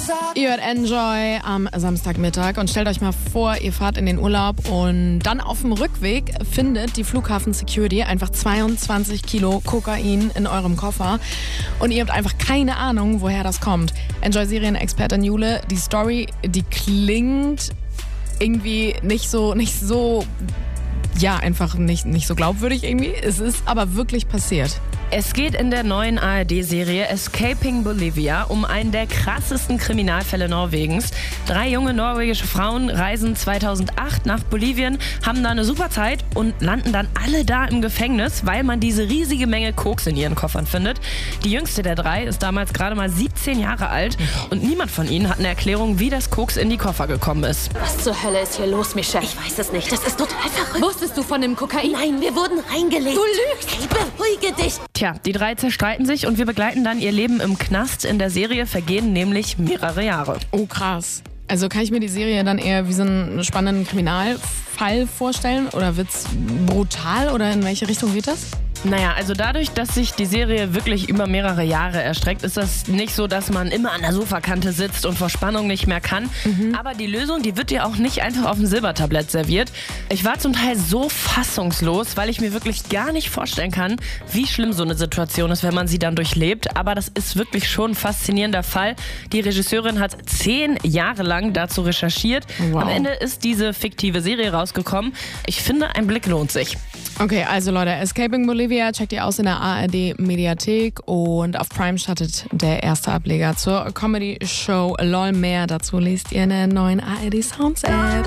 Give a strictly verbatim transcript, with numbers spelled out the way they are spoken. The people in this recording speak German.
Ihr hört Enjoy am Samstagmittag und stellt euch mal vor, ihr fahrt in den Urlaub und dann auf dem Rückweg findet die Flughafen-Security einfach zweiundzwanzig Kilo Kokain in eurem Koffer und ihr habt einfach keine Ahnung, woher das kommt. Enjoy-Serien-Expertin Jule, die Story, die klingt irgendwie nicht so, nicht so, ja, einfach nicht, nicht so glaubwürdig irgendwie. Es ist aber wirklich passiert. Es geht in der neuen A R D-Serie Escaping Bolivia um einen der krassesten Kriminalfälle Norwegens. Drei junge norwegische Frauen reisen zweitausendacht nach Bolivien, haben da eine super Zeit und landen dann alle da im Gefängnis, weil man diese riesige Menge Koks in ihren Koffern findet. Die jüngste der drei ist damals gerade mal siebzehn Jahre alt und niemand von ihnen hat eine Erklärung, wie das Koks in die Koffer gekommen ist. Was zur Hölle ist hier los, Michelle? Ich weiß es nicht. Das ist total verrückt. Wusstest du von dem Kokain? Nein, wir wurden reingelegt. Du lügst. Hey, beruhige dich. Tja, die drei zerstreiten sich und wir begleiten dann ihr Leben im Knast. In der Serie vergehen nämlich mehrere Jahre. Oh, krass. Also kann ich mir die Serie dann eher wie so einen spannenden Kriminalfall vorstellen? Oder wird's brutal oder in welche Richtung geht das? Naja, also dadurch, dass sich die Serie wirklich über mehrere Jahre erstreckt, ist das nicht so, dass man immer an der Sofakante sitzt und vor Spannung nicht mehr kann. Mhm. Aber die Lösung, die wird dir auch nicht einfach auf dem Silbertablett serviert. Ich war zum Teil so fassungslos, weil ich mir wirklich gar nicht vorstellen kann, wie schlimm so eine Situation ist, wenn man sie dann durchlebt. Aber das ist wirklich schon ein faszinierender Fall. Die Regisseurin hat zehn Jahre lang dazu recherchiert. Wow. Am Ende ist diese fiktive Serie rausgekommen. Ich finde, ein Blick lohnt sich. Okay, also Leute, Escaping Bolivia checkt ihr aus in der A R D-Mediathek und auf Prime startet der erste Ableger zur Comedy-Show LOL. Mehr dazu lest ihr in der neuen A R D Sounds-App.